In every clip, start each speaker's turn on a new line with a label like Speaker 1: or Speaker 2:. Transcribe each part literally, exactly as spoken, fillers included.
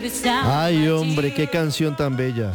Speaker 1: Ay, hombre, qué canción tan bella.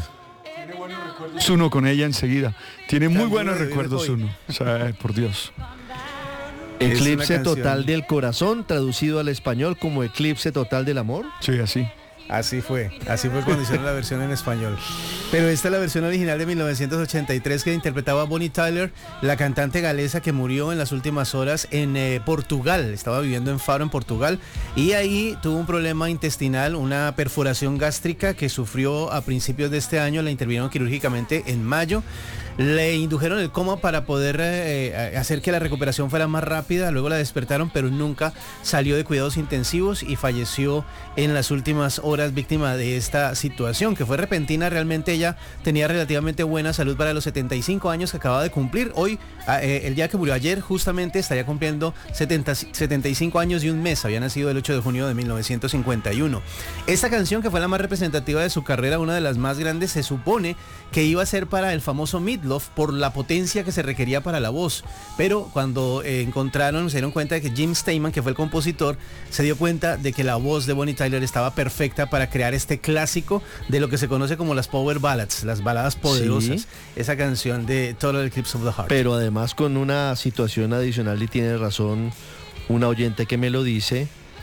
Speaker 2: Zuno con ella enseguida. Tiene muy
Speaker 3: Tan
Speaker 2: buenos
Speaker 3: duro de
Speaker 2: recuerdos,
Speaker 3: vivir
Speaker 2: Zuno. O sea, por Dios.
Speaker 1: Eclipse
Speaker 3: canción.
Speaker 1: total del corazón, traducido al español como eclipse total del amor.
Speaker 2: Sí, así.
Speaker 3: Así fue, así fue cuando hicieron la versión en español. Pero esta es la versión original de mil novecientos ochenta y tres que interpretaba Bonnie Tyler, la cantante galesa que murió en las últimas horas en eh, Portugal. Estaba viviendo en Faro, en Portugal, y ahí tuvo un problema intestinal, una perforación gástrica que sufrió a principios de este año. La intervinieron quirúrgicamente en mayo. Le indujeron el coma para poder eh, hacer que la recuperación fuera más rápida. Luego la despertaron, pero nunca salió de cuidados intensivos y falleció en las últimas horas víctima de esta situación, que fue repentina. Realmente ella tenía relativamente buena salud para los setenta y cinco años que acababa de cumplir. Hoy, eh, el día que murió ayer, justamente estaría cumpliendo setenta, setenta y cinco años y un mes. Había nacido el ocho de junio de mil novecientos cincuenta y uno. Esta canción, que fue la más representativa de su carrera, una de las más grandes, se supone que iba a ser para el famoso Meat Loaf por la potencia que se requería para la voz, pero cuando eh, encontraron, se dieron cuenta de que Jim Steinman, que fue el compositor, se dio cuenta de que la voz de Bonnie Tyler estaba perfecta para crear este clásico de lo que se conoce como las power ballads, las baladas poderosas. Sí. Esa canción de Total Eclipse of the Heart.
Speaker 1: Pero además con una situación adicional, y tiene razón una oyente que me lo dice,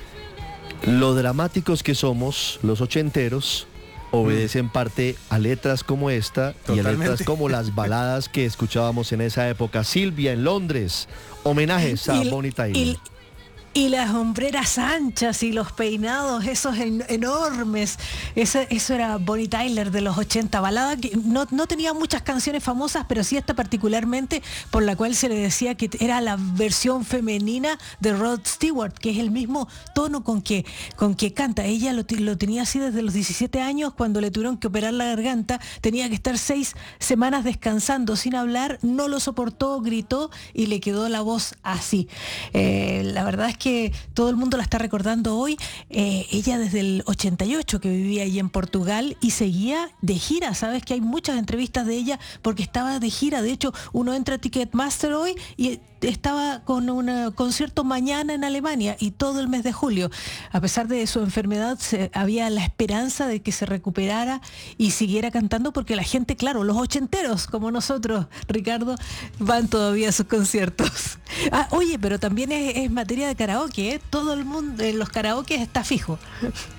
Speaker 1: lo dramáticos que somos los ochenteros obedece en parte a letras como esta. Totalmente. Y a letras como las baladas que escuchábamos en esa época. Silvia, en Londres, homenajes a
Speaker 4: y,
Speaker 1: Bonnie Tyler.
Speaker 4: Y, y las hombreras anchas y los peinados esos en, enormes, eso, eso era Bonnie Tyler de los ochenta, balada que no, no tenía muchas canciones famosas, pero sí esta particularmente, por la cual se le decía que era la versión femenina de Rod Stewart, que es el mismo tono con que, con que canta. Ella lo, lo tenía así desde los diecisiete años, cuando le tuvieron que operar la garganta, tenía que estar seis semanas descansando sin hablar, no lo soportó, gritó y le quedó la voz así. Eh, la verdad es que que todo el mundo la está recordando hoy. Eh, ella desde el ochenta y ocho que vivía allí en Portugal y seguía de gira. Sabes que hay muchas entrevistas de ella porque estaba de gira. De hecho, uno entra a Ticketmaster hoy y estaba con un concierto mañana en Alemania y todo el mes de julio. A pesar de su enfermedad, se, había la esperanza de que se recuperara y siguiera cantando, porque la gente, claro, los ochenteros como nosotros, Ricardo, van todavía a sus conciertos. Ah, oye, pero también es, es materia de karaoke, ¿eh? Todo el mundo en los karaoke está fijo.